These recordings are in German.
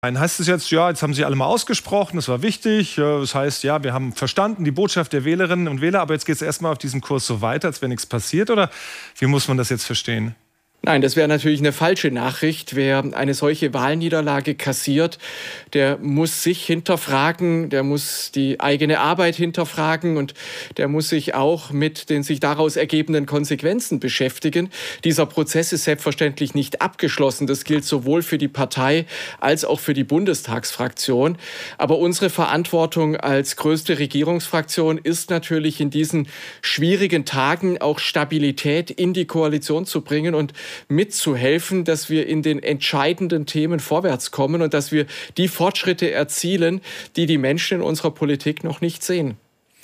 Dann heißt es jetzt, ja, jetzt haben Sie alle mal ausgesprochen, das war wichtig. Das heißt, ja, wir haben verstanden die Botschaft der Wählerinnen und Wähler, aber jetzt geht es erstmal auf diesem Kurs so weiter, als wäre nichts passiert, oder wie muss man das jetzt verstehen? Nein, das wäre natürlich eine falsche Nachricht. Wer eine solche Wahlniederlage kassiert, der muss sich hinterfragen, der muss die eigene Arbeit hinterfragen und der muss sich auch mit den sich daraus ergebenden Konsequenzen beschäftigen. Dieser Prozess ist selbstverständlich nicht abgeschlossen. Das gilt sowohl für die Partei als auch für die Bundestagsfraktion. Aber unsere Verantwortung als größte Regierungsfraktion ist natürlich in diesen schwierigen Tagen auch Stabilität in die Koalition zu bringen und mitzuhelfen, dass wir in den entscheidenden Themen vorwärts kommen und dass wir die Fortschritte erzielen, die die Menschen in unserer Politik noch nicht sehen.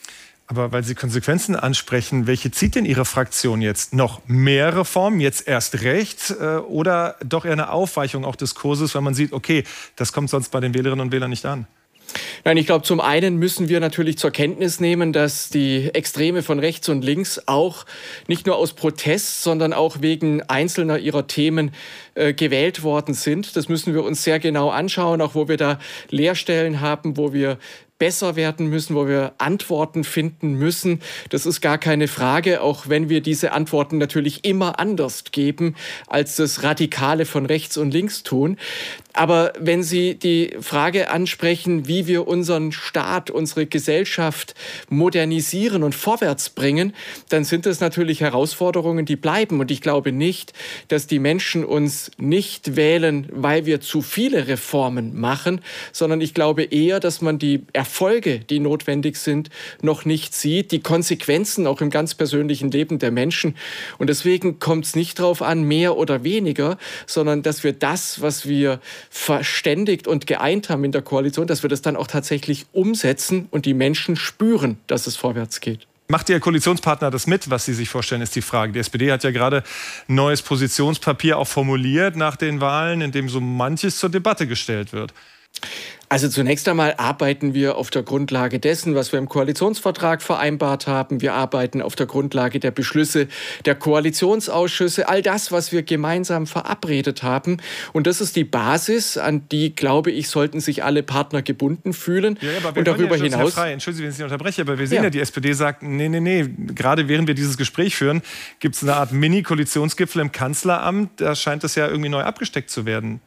Aber weil Sie Konsequenzen ansprechen, welche zieht denn Ihre Fraktion jetzt? Noch mehr Reformen, jetzt erst recht? Oder doch eher eine Aufweichung auch des Kurses, weil man sieht, okay, das kommt sonst bei den Wählerinnen und Wählern nicht an? Nein, ich glaube, zum einen müssen wir natürlich zur Kenntnis nehmen, dass die Extreme von rechts und links auch nicht nur aus Protest, sondern auch wegen einzelner ihrer Themen gewählt worden sind. Das müssen wir uns sehr genau anschauen, auch wo wir da Leerstellen haben, wo wir besser werden müssen, wo wir Antworten finden müssen. Das ist gar keine Frage, auch wenn wir diese Antworten natürlich immer anders geben, als das Radikale von rechts und links tun. Aber wenn Sie die Frage ansprechen, wie wir unseren Staat, unsere Gesellschaft modernisieren und vorwärts bringen, dann sind das natürlich Herausforderungen, die bleiben. Und ich glaube nicht, dass die Menschen uns nicht wählen, weil wir zu viele Reformen machen, sondern ich glaube eher, dass man die Erfolge, die notwendig sind, noch nicht sieht, die Konsequenzen auch im ganz persönlichen Leben der Menschen. Und deswegen kommt es nicht darauf an, mehr oder weniger, sondern dass wir das, was wir verständigt und geeint haben in der Koalition, dass wir das dann auch tatsächlich umsetzen und die Menschen spüren, dass es vorwärts geht. Macht Ihr Koalitionspartner das mit, was Sie sich vorstellen, ist die Frage. Die SPD hat ja gerade ein neues Positionspapier auch formuliert nach den Wahlen, in dem so manches zur Debatte gestellt wird. Also zunächst einmal arbeiten wir auf der Grundlage dessen, was wir im Koalitionsvertrag vereinbart haben. Wir arbeiten auf der Grundlage der Beschlüsse der Koalitionsausschüsse, all das, was wir gemeinsam verabredet haben. Und das ist die Basis, an die, glaube ich, sollten sich alle Partner gebunden fühlen. Ja, aber wir und darüber hinaus, hinaus... Herr Frey, entschuldigen Sie, wenn ich Sie unterbreche, aber wir sehen ja, die SPD sagt, nee, gerade während wir dieses Gespräch führen, gibt es eine Art Mini-Koalitionsgipfel im Kanzleramt. Da scheint es ja irgendwie neu abgesteckt zu werden.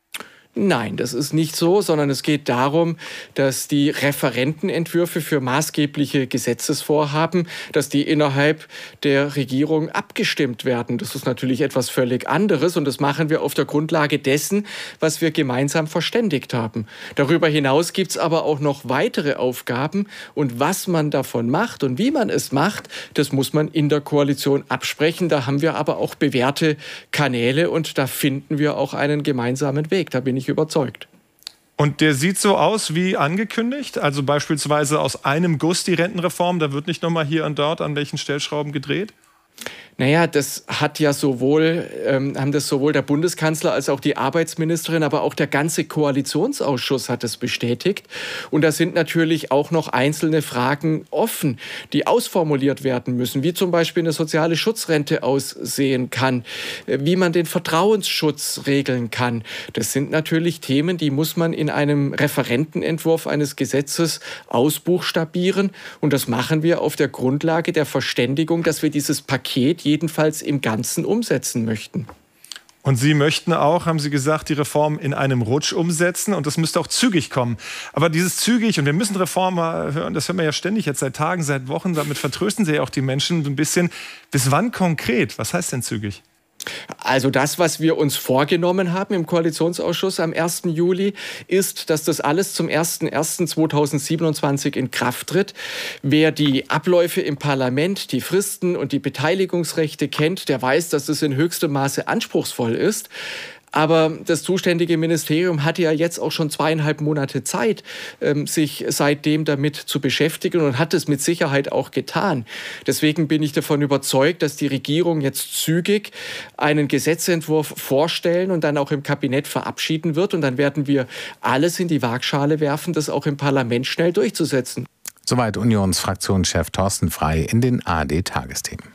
Nein, das ist nicht so, sondern es geht darum, dass die Referentenentwürfe für maßgebliche Gesetzesvorhaben, dass die innerhalb der Regierung abgestimmt werden. Das ist natürlich etwas völlig anderes und das machen wir auf der Grundlage dessen, was wir gemeinsam verständigt haben. Darüber hinaus gibt es aber auch noch weitere Aufgaben und was man davon macht und wie man es macht, das muss man in der Koalition absprechen. Da haben wir aber auch bewährte Kanäle und da finden wir auch einen gemeinsamen Weg. Da bin ich überzeugt. Und der sieht so aus wie angekündigt? Also beispielsweise aus einem Guss die Rentenreform, da wird nicht nochmal hier und dort an welchen Stellschrauben gedreht? Naja, das hat ja haben das sowohl der Bundeskanzler als auch die Arbeitsministerin, aber auch der ganze Koalitionsausschuss hat es bestätigt. Und da sind natürlich auch noch einzelne Fragen offen, die ausformuliert werden müssen, wie zum Beispiel eine soziale Schutzrente aussehen kann, wie man den Vertrauensschutz regeln kann. Das sind natürlich Themen, die muss man in einem Referentenentwurf eines Gesetzes ausbuchstabieren. Und das machen wir auf der Grundlage der Verständigung, dass wir dieses Paket jedenfalls im Ganzen umsetzen möchten. Und Sie möchten auch, haben Sie gesagt, die Reform in einem Rutsch umsetzen und das müsste auch zügig kommen. Aber dieses zügig, und wir müssen Reformen hören, das hören wir ja ständig jetzt seit Tagen, seit Wochen, damit vertrösten Sie ja auch die Menschen so ein bisschen. Bis wann konkret? Was heißt denn zügig? Also das, was wir uns vorgenommen haben im Koalitionsausschuss am 1. Juli, ist, dass das alles zum 01.01.2027 in Kraft tritt. Wer die Abläufe im Parlament, die Fristen und die Beteiligungsrechte kennt, der weiß, dass das in höchstem Maße anspruchsvoll ist. Aber das zuständige Ministerium hatte ja jetzt auch schon 2,5 Monate Zeit, sich seitdem damit zu beschäftigen und hat es mit Sicherheit auch getan. Deswegen bin ich davon überzeugt, dass die Regierung jetzt zügig einen Gesetzentwurf vorstellen und dann auch im Kabinett verabschieden wird. Und dann werden wir alles in die Waagschale werfen, das auch im Parlament schnell durchzusetzen. Soweit Unionsfraktionschef Thorsten Frey in den ARD-Tagesthemen.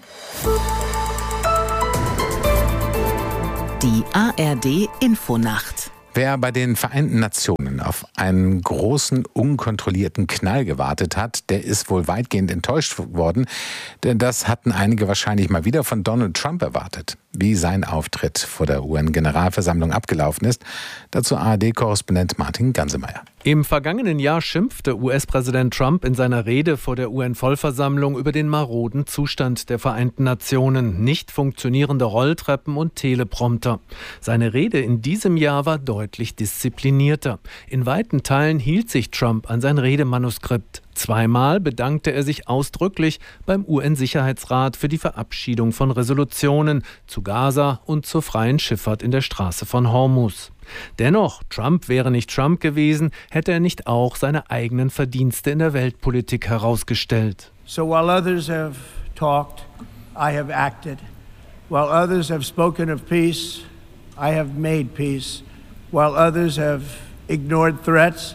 Die ARD Infonacht. Wer bei den Vereinten Nationen auf einen großen, unkontrollierten Knall gewartet hat, der ist wohl weitgehend enttäuscht worden. Denn das hatten einige wahrscheinlich mal wieder von Donald Trump erwartet. Wie sein Auftritt vor der UN-Generalversammlung abgelaufen ist, dazu ARD-Korrespondent Martin Gansemeyer. Im vergangenen Jahr schimpfte US-Präsident Trump in seiner Rede vor der UN-Vollversammlung über den maroden Zustand der Vereinten Nationen, nicht funktionierende Rolltreppen und Teleprompter. Seine Rede in diesem Jahr war deutlich disziplinierter. In weiten Teilen hielt sich Trump an sein Redemanuskript. Zweimal bedankte er sich ausdrücklich beim UN-Sicherheitsrat für die Verabschiedung von Resolutionen zu Gaza und zur freien Schifffahrt in der Straße von Hormuz. Dennoch, Trump wäre nicht Trump gewesen, hätte er nicht auch seine eigenen Verdienste in der Weltpolitik herausgestellt. So while others have talked, I have acted. While others have spoken of peace, I have made peace. While others have ignored threats,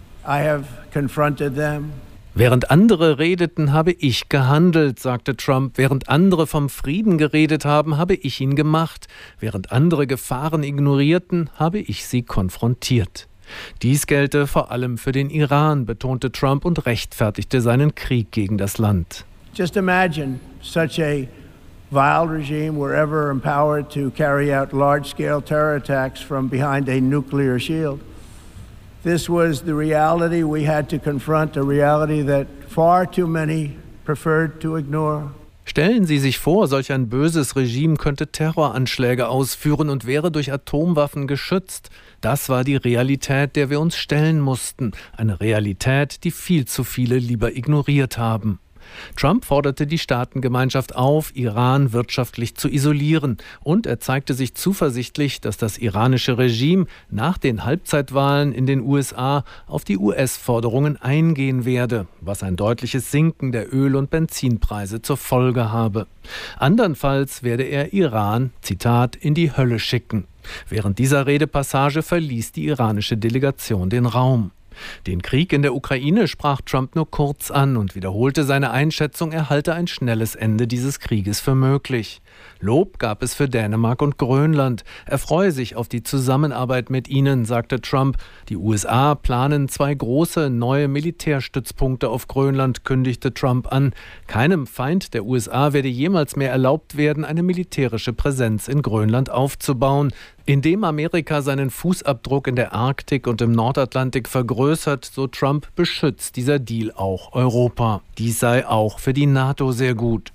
I have confronted them. Während andere redeten, habe ich gehandelt, sagte Trump. Während andere vom Frieden geredet haben, habe ich ihn gemacht. Während andere Gefahren ignorierten, habe ich sie konfrontiert. Dies gelte vor allem für den Iran, betonte Trump und rechtfertigte seinen Krieg gegen das Land. Just imagine such a vile regime were ever empowered to carry out large-scale terror attacks from behind a nuclear shield. This was the reality we had to confront, a reality that far too many preferred to ignore. Stellen Sie sich vor, solch ein böses Regime könnte Terroranschläge ausführen und wäre durch Atomwaffen geschützt. Das war die Realität, der wir uns stellen mussten. Eine Realität, die viel zu viele lieber ignoriert haben. Trump forderte die Staatengemeinschaft auf, Iran wirtschaftlich zu isolieren, und er zeigte sich zuversichtlich, dass das iranische Regime nach den Halbzeitwahlen in den USA auf die US-Forderungen eingehen werde, was ein deutliches Sinken der Öl- und Benzinpreise zur Folge habe. Andernfalls werde er Iran, Zitat, in die Hölle schicken. Während dieser Redepassage verließ die iranische Delegation den Raum. Den Krieg in der Ukraine sprach Trump nur kurz an und wiederholte seine Einschätzung, er halte ein schnelles Ende dieses Krieges für möglich. Lob gab es für Dänemark und Grönland. Er freue sich auf die Zusammenarbeit mit ihnen, sagte Trump. Die USA planen 2 große neue Militärstützpunkte auf Grönland, kündigte Trump an. Keinem Feind der USA werde jemals mehr erlaubt werden, eine militärische Präsenz in Grönland aufzubauen. Indem Amerika seinen Fußabdruck in der Arktik und im Nordatlantik vergrößert, so Trump, beschützt dieser Deal auch Europa. Dies sei auch für die NATO sehr gut.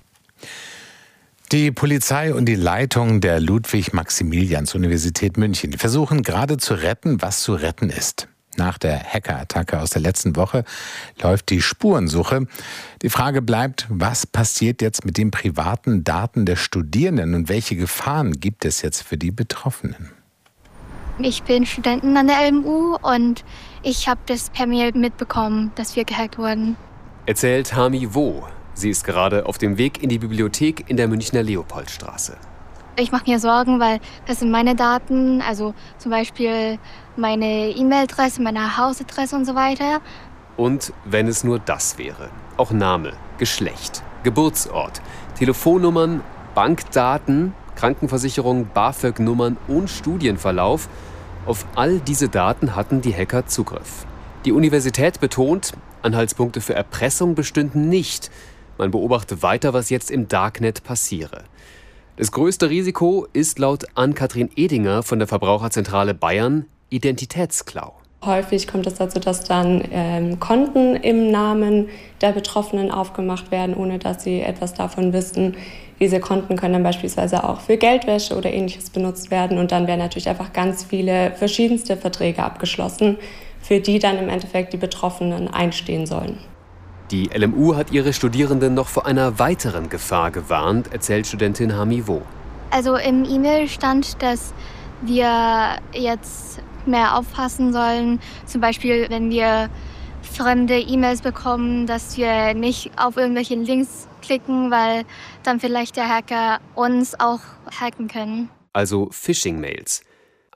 Die Polizei und die Leitung der Ludwig-Maximilians-Universität München versuchen gerade zu retten, was zu retten ist. Nach der Hackerattacke aus der letzten Woche läuft die Spurensuche. Die Frage bleibt, was passiert jetzt mit den privaten Daten der Studierenden und welche Gefahren gibt es jetzt für die Betroffenen? Ich bin Studentin an der LMU und ich habe das per Mail mitbekommen, dass wir gehackt wurden. Erzählt Hami Wo. Sie ist gerade auf dem Weg in die Bibliothek in der Münchner Leopoldstraße. Ich mache mir Sorgen, weil das sind meine Daten, also zum Beispiel meine E-Mail-Adresse, meine Hausadresse und so weiter. Und wenn es nur das wäre. Auch Name, Geschlecht, Geburtsort, Telefonnummern, Bankdaten, Krankenversicherung, BAföG-Nummern und Studienverlauf. Auf all diese Daten hatten die Hacker Zugriff. Die Universität betont, Anhaltspunkte für Erpressung bestünden nicht. Man beobachte weiter, was jetzt im Darknet passiere. Das größte Risiko ist laut Ann-Kathrin Edinger von der Verbraucherzentrale Bayern Identitätsklau. Häufig kommt es dazu, dass dann Konten im Namen der Betroffenen aufgemacht werden, ohne dass sie etwas davon wissen. Diese Konten können dann beispielsweise auch für Geldwäsche oder Ähnliches benutzt werden. Und dann werden natürlich einfach ganz viele verschiedenste Verträge abgeschlossen, für die dann im Endeffekt die Betroffenen einstehen sollen. Die LMU hat ihre Studierenden noch vor einer weiteren Gefahr gewarnt, erzählt Studentin Hami Wo. Also im E-Mail stand, dass wir jetzt mehr aufpassen sollen. Zum Beispiel, wenn wir fremde E-Mails bekommen, dass wir nicht auf irgendwelche Links klicken, weil dann vielleicht der Hacker uns auch hacken können. Also Phishing-Mails.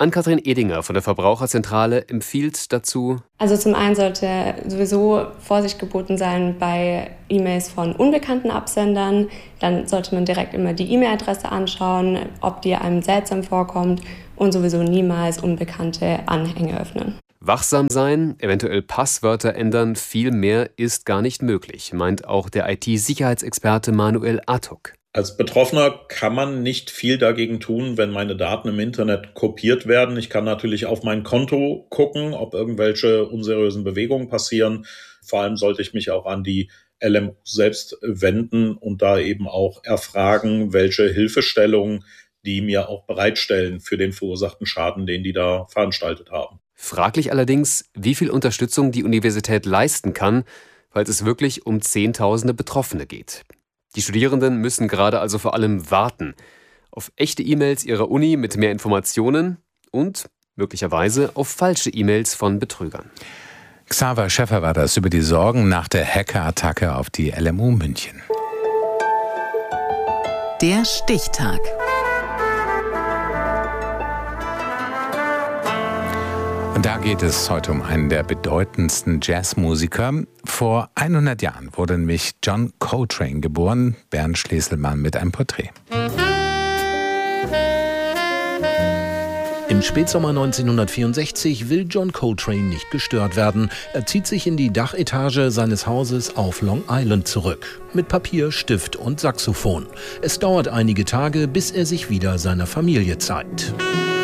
Ann-Kathrin Edinger von der Verbraucherzentrale empfiehlt dazu: Also zum einen sollte sowieso Vorsicht geboten sein bei E-Mails von unbekannten Absendern. Dann sollte man direkt immer die E-Mail-Adresse anschauen, ob die einem seltsam vorkommt, und sowieso niemals unbekannte Anhänge öffnen. Wachsam sein, eventuell Passwörter ändern, viel mehr ist gar nicht möglich, meint auch der IT-Sicherheitsexperte Manuel Atok. Als Betroffener kann man nicht viel dagegen tun, wenn meine Daten im Internet kopiert werden. Ich kann natürlich auf mein Konto gucken, ob irgendwelche unseriösen Bewegungen passieren. Vor allem sollte ich mich auch an die LMU selbst wenden und da eben auch erfragen, welche Hilfestellungen die mir auch bereitstellen für den verursachten Schaden, den die da veranstaltet haben. Fraglich allerdings, wie viel Unterstützung die Universität leisten kann, falls es wirklich um Zehntausende Betroffene geht. Die Studierenden müssen gerade also vor allem warten auf echte E-Mails ihrer Uni mit mehr Informationen und möglicherweise auf falsche E-Mails von Betrügern. Xaver Schäffer war das über die Sorgen nach der Hackerattacke auf die LMU München. Der Stichtag. Und da geht es heute um einen der bedeutendsten Jazzmusiker. Vor 100 Jahren wurde nämlich John Coltrane geboren. Bernd Schleselmann mit einem Porträt. Im Spätsommer 1964 will John Coltrane nicht gestört werden. Er zieht sich in die Dachetage seines Hauses auf Long Island zurück. Mit Papier, Stift und Saxophon. Es dauert einige Tage, bis er sich wieder seiner Familie zeigt.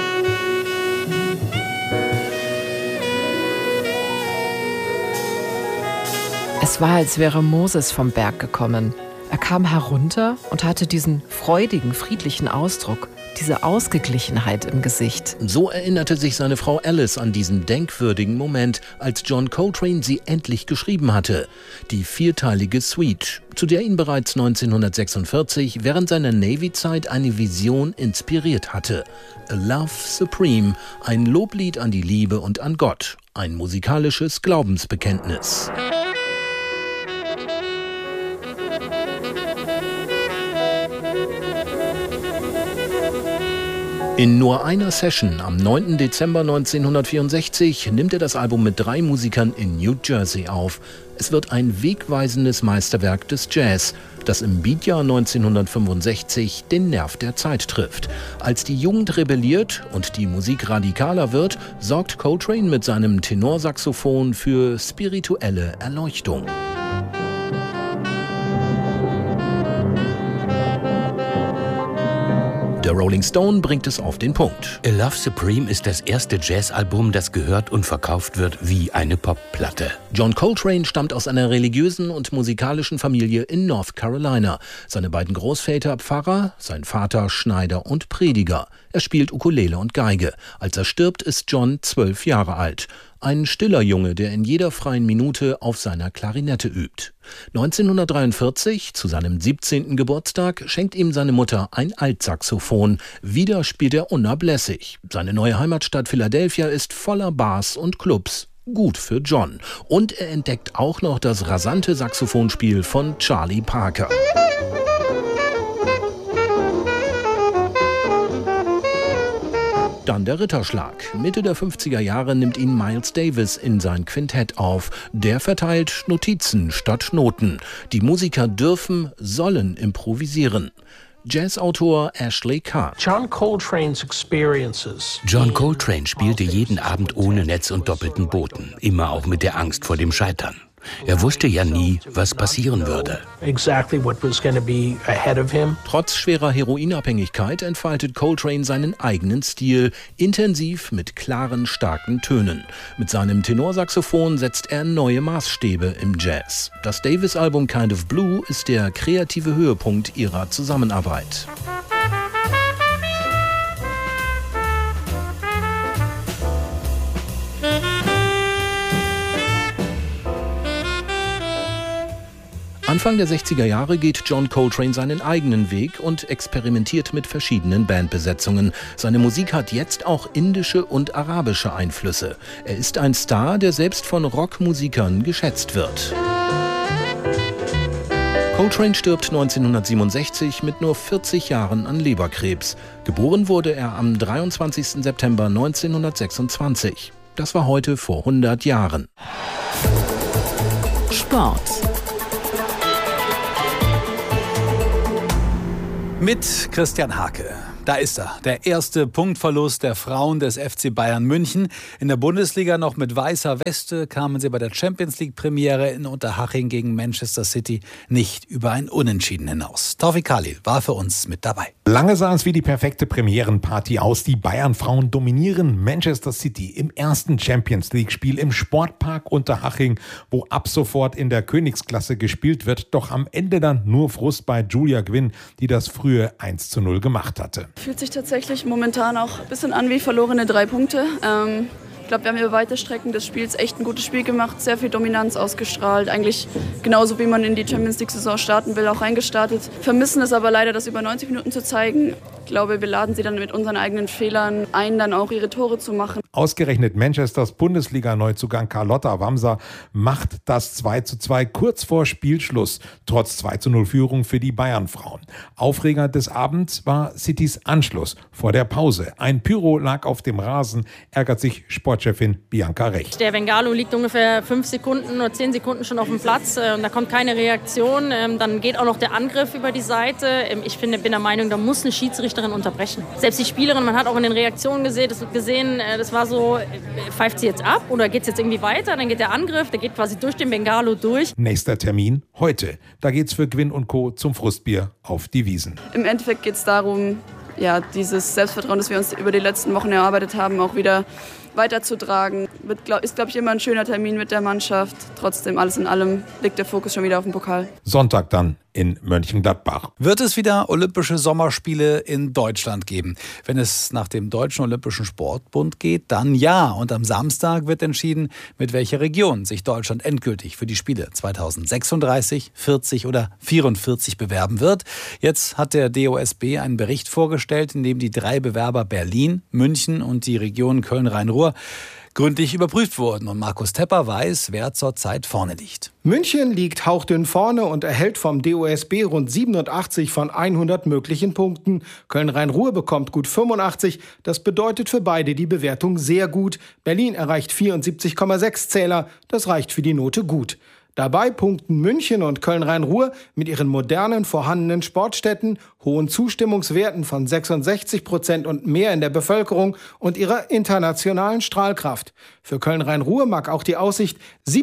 Es war, als wäre Moses vom Berg gekommen. Er kam herunter und hatte diesen freudigen, friedlichen Ausdruck, diese Ausgeglichenheit im Gesicht. So erinnerte sich seine Frau Alice an diesen denkwürdigen Moment, als John Coltrane sie endlich geschrieben hatte. Die vierteilige Suite, zu der ihn bereits 1946 während seiner Navy-Zeit eine Vision inspiriert hatte. A Love Supreme, ein Loblied an die Liebe und an Gott, ein musikalisches Glaubensbekenntnis. In nur einer Session am 9. Dezember 1964 nimmt er das Album mit 3 Musikern in New Jersey auf. Es wird ein wegweisendes Meisterwerk des Jazz, das im Beatjahr 1965 den Nerv der Zeit trifft. Als die Jugend rebelliert und die Musik radikaler wird, sorgt Coltrane mit seinem Tenorsaxophon für spirituelle Erleuchtung. Der Rolling Stone bringt es auf den Punkt. A Love Supreme ist das erste Jazzalbum, das gehört und verkauft wird wie eine Popplatte. John Coltrane stammt aus einer religiösen und musikalischen Familie in North Carolina. Seine beiden Großväter Pfarrer, sein Vater Schneider und Prediger. Er spielt Ukulele und Geige. Als er stirbt, ist John 12 Jahre alt. Ein stiller Junge, der in jeder freien Minute auf seiner Klarinette übt. 1943, zu seinem 17. Geburtstag, schenkt ihm seine Mutter ein Altsaxophon. Wieder spielt er unablässig. Seine neue Heimatstadt Philadelphia ist voller Bars und Clubs. Gut für John. Und er entdeckt auch noch das rasante Saxophonspiel von Charlie Parker. Dann der Ritterschlag. Mitte der 50er Jahre nimmt ihn Miles Davis in sein Quintett auf. Der verteilt Notizen statt Noten. Die Musiker sollen improvisieren. Jazzautor Ashley Kahn. John Coltrane spielte jeden Abend ohne Netz und doppelten Boden. Immer auch mit der Angst vor dem Scheitern. Er wusste ja nie, was passieren würde. Trotz schwerer Heroinabhängigkeit entfaltet Coltrane seinen eigenen Stil, intensiv mit klaren, starken Tönen. Mit seinem Tenorsaxophon setzt er neue Maßstäbe im Jazz. Das Davis-Album Kind of Blue ist der kreative Höhepunkt ihrer Zusammenarbeit. Anfang der 60er Jahre geht John Coltrane seinen eigenen Weg und experimentiert mit verschiedenen Bandbesetzungen. Seine Musik hat jetzt auch indische und arabische Einflüsse. Er ist ein Star, der selbst von Rockmusikern geschätzt wird. Coltrane stirbt 1967 mit nur 40 Jahren an Leberkrebs. Geboren wurde er am 23. September 1926. Das war heute vor 100 Jahren. Sport. Mit Christian Hake. Da ist er, der erste Punktverlust der Frauen des FC Bayern München. In der Bundesliga noch mit weißer Weste kamen sie bei der Champions-League-Premiere in Unterhaching gegen Manchester City nicht über ein Unentschieden hinaus. Tawfik Khalil war für uns mit dabei. Lange sah es wie die perfekte Premierenparty aus. Die Bayern-Frauen dominieren Manchester City im ersten Champions-League-Spiel im Sportpark Unterhaching, wo ab sofort in der Königsklasse gespielt wird. Doch am Ende dann nur Frust bei Julia Gwynn, die das frühe 1:0 gemacht hatte. Fühlt sich tatsächlich momentan auch ein bisschen an wie verlorene 3 Punkte. Ich glaube, wir haben über weite Strecken des Spiels echt ein gutes Spiel gemacht, sehr viel Dominanz ausgestrahlt. Eigentlich genauso, wie man in die Champions-League-Saison starten will, auch reingestartet. Vermissen es aber leider, das über 90 Minuten zu zeigen. Ich glaube, wir laden sie dann mit unseren eigenen Fehlern ein, dann auch ihre Tore zu machen. Ausgerechnet Manchesters Bundesliga-Neuzugang Carlotta Wamser macht das 2:2 kurz vor Spielschluss, trotz 2:0 Führung für die Bayern-Frauen. Aufreger des Abends war Citys Anschluss vor der Pause. Ein Pyro lag auf dem Rasen, ärgert sich Sportchefin Bianca Recht. Der Bengalo liegt ungefähr 5 Sekunden oder 10 Sekunden schon auf dem Platz. Da kommt keine Reaktion. Dann geht auch noch der Angriff über die Seite. Ich bin der Meinung, da muss eine Schiedsrichterin unterbrechen. Selbst die Spielerin, man hat auch in den Reaktionen gesehen, das war so, pfeift sie jetzt ab oder geht es jetzt irgendwie weiter? Dann geht der Angriff, der geht quasi durch den Bengalo durch. Nächster Termin heute. Da geht's für Gwynn und Co. zum Frustbier auf die Wiesen. Im Endeffekt geht es darum, dieses Selbstvertrauen, das wir uns über die letzten Wochen erarbeitet haben, auch wieder weiterzutragen. Ist, glaube ich, immer ein schöner Termin mit der Mannschaft. Trotzdem, alles in allem, liegt der Fokus schon wieder auf dem Pokal. Sonntag dann in Mönchengladbach. Wird es wieder Olympische Sommerspiele in Deutschland geben? Wenn es nach dem Deutschen Olympischen Sportbund geht, dann ja. Und am Samstag wird entschieden, mit welcher Region sich Deutschland endgültig für die Spiele 2036, 40 oder 44 bewerben wird. Jetzt hat der DOSB einen Bericht vorgestellt, in dem die 3 Bewerber Berlin, München und die Region Köln-Rhein-Ruhr gründlich überprüft wurden. Und Markus Tepper weiß, wer zurzeit vorne liegt. München liegt hauchdünn vorne und erhält vom DOSB rund 87 von 100 möglichen Punkten. Köln-Rhein-Ruhr bekommt gut 85. Das bedeutet für beide die Bewertung sehr gut. Berlin erreicht 74,6 Zähler. Das reicht für die Note gut. Dabei punkten München und Köln-Rhein-Ruhr mit ihren modernen vorhandenen Sportstätten, hohen Zustimmungswerten von 66% und mehr in der Bevölkerung und ihrer internationalen Strahlkraft. Für Köln-Rhein-Ruhr mag auch die Aussicht,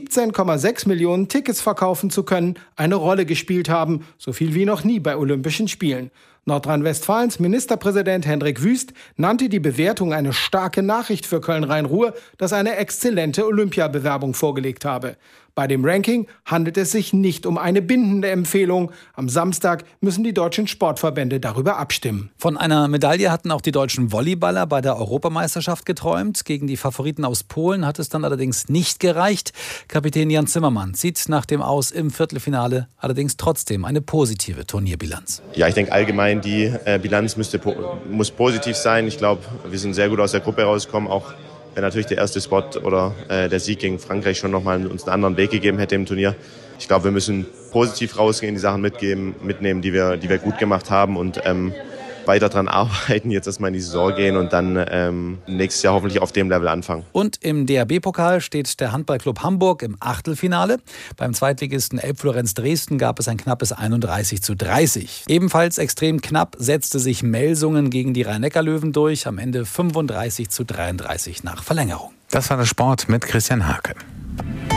17,6 Millionen Tickets verkaufen zu können, eine Rolle gespielt haben, so viel wie noch nie bei Olympischen Spielen. Nordrhein-Westfalens Ministerpräsident Hendrik Wüst nannte die Bewertung eine starke Nachricht für Köln-Rhein-Ruhr, das eine exzellente Olympiabewerbung vorgelegt habe. Bei dem Ranking handelt es sich nicht um eine bindende Empfehlung. Am Samstag müssen die deutschen Sportverbände darüber abstimmen. Von einer Medaille hatten auch die deutschen Volleyballer bei der Europameisterschaft geträumt. Gegen die Favoriten aus Polen hat es dann allerdings nicht gereicht. Kapitän Jan Zimmermann zieht nach dem Aus im Viertelfinale allerdings trotzdem eine positive Turnierbilanz. Ja, ich denke allgemein, die Bilanz muss positiv sein. Ich glaube, wir sind sehr gut aus der Gruppe rausgekommen, auch wenn natürlich der erste Spot oder der Sieg gegen Frankreich schon nochmal uns einen anderen Weg gegeben hätte im Turnier. Ich glaube, wir müssen positiv rausgehen, die Sachen mitnehmen, die wir gut gemacht haben und weiter dran arbeiten, jetzt erstmal in die Saison gehen und dann nächstes Jahr hoffentlich auf dem Level anfangen. Und im DRB-Pokal steht der Handballclub Hamburg im Achtelfinale. Beim Zweitligisten Elbflorenz Dresden gab es ein knappes 31:30. Ebenfalls extrem knapp setzte sich Melsungen gegen die Rhein-Neckar-Löwen durch, am Ende 35:33 nach Verlängerung. Das war der Sport mit Christian Hake.